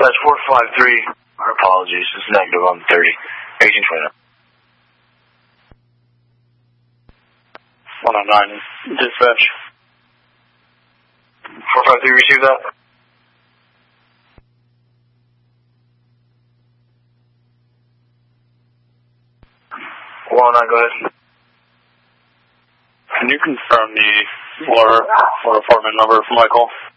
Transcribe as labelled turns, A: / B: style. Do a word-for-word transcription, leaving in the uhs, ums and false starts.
A: That's four five three. Our apologies. It's negative on thirty. eighteen twenty-nine.
B: one oh nine, dispatch.
A: four five three, receive that. one oh nine, go ahead.
B: Can you confirm the floor or apartment number for my call?